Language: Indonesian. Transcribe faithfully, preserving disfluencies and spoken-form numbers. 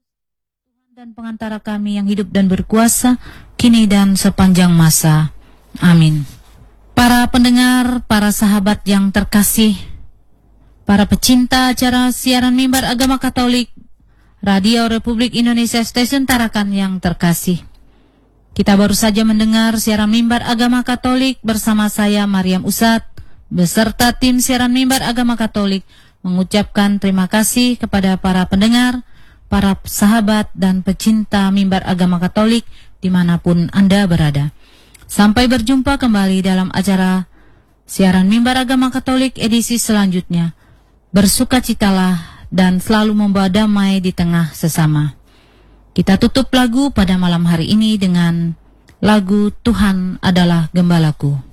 dan pengantara kami yang hidup dan berkuasa, kini dan sepanjang masa. Amin. Para pendengar, para sahabat yang terkasih, para pecinta acara siaran mimbar agama Katolik, Radio Republik Indonesia Stasiun Tarakan yang terkasih. Kita baru saja mendengar siaran mimbar agama Katolik bersama saya Mariam Usat, beserta tim siaran mimbar agama Katolik, mengucapkan terima kasih kepada para pendengar, para sahabat dan pecinta mimbar agama Katolik dimanapun Anda berada. Sampai berjumpa kembali dalam acara siaran mimbar agama Katolik edisi selanjutnya. Bersukacitalah dan selalu membawa damai di tengah sesama. Kita tutup lagu pada malam hari ini dengan lagu Tuhan Adalah Gembalaku.